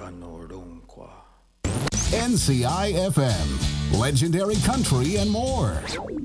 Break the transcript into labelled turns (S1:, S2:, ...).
S1: Tanurong qua.
S2: NCI FM, legendary country and more.